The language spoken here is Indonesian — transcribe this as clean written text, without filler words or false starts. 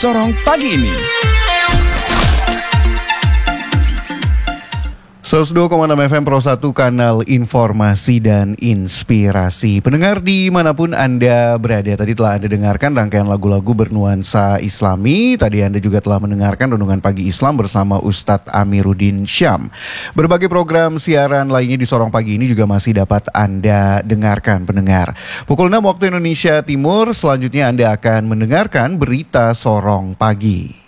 Sorong pagi ini. 102,6 FM Pro 1 kanal informasi dan inspirasi. Pendengar dimanapun Anda berada, tadi telah Anda dengarkan rangkaian lagu-lagu bernuansa Islami. Tadi Anda juga telah mendengarkan Renungan Pagi Islam bersama Ustadz Amiruddin Syam. Berbagai program siaran lainnya di Sorong Pagi ini juga masih dapat Anda dengarkan, pendengar. Pukul 6 waktu Indonesia Timur, selanjutnya Anda akan mendengarkan berita Sorong Pagi.